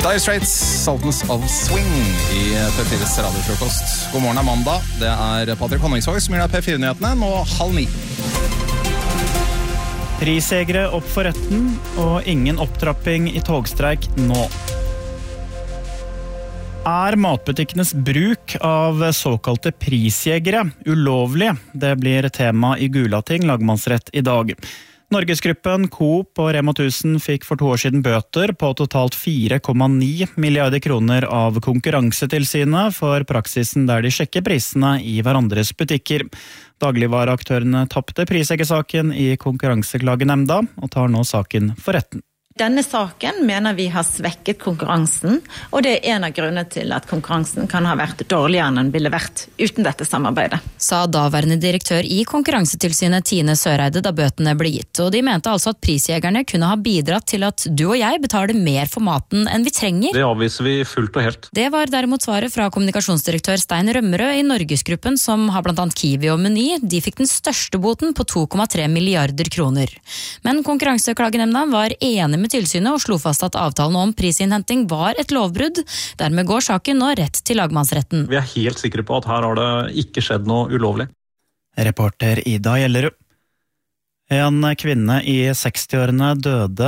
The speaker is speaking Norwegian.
Dire Straits, Sultans of Swing i P4s radiofrokost. God morgen, er mandag. Det Patrick Honningsvåg som gir deg P4-nyhetene nå 8:30. Prisjegere opp for retten, og ingen opptrapping i togstreik nå. Matbutikkenes bruk av såkalte prisjegere ulovlig? Det blir tema i Gulating lagmannsrett i dag. Norgesgruppen, Coop og Rema 1000 fikk for 2 år siden bøter på totalt 4,9 milliarder kroner av Konkurransetilsynet for praksisen der de sjekker prisene i hverandres butikker. Dagligvareaktørene tappte prisjeggersaken i Konkurranseklagenemnda og tar nå saken for retten. Denne saken mener vi har svekket konkurransen, og det en av grunnene til at konkurransen kan ha vært dårligere enn den ville vært uten dette samarbeidet. Sa daværende direktør i Konkurransetilsynet Tine Søreide da bøtene ble gitt, og de mente altså at prisjegerne kunne ha bidratt til at du og jeg betaler mer for maten enn vi trenger. Det avviser vi fullt og helt. Det var derimot svaret fra kommunikasjonsdirektør Stein Rømmerød i Norgesgruppen, som har blant annet Kiwi og Meny. De fikk den største boten på 2,3 milliarder kroner. Men Konkurranseklagenemnda var enig med tilsynet og slo fast at avtalen om prisinnhenting var et lovbrudd. Dermed går saken nå rett til lagmannsretten. Vi er helt sikre på at her har det ikke skjedd noe ulovlig. Reporter Ida Gjellerud. En kvinne i 60-årene døde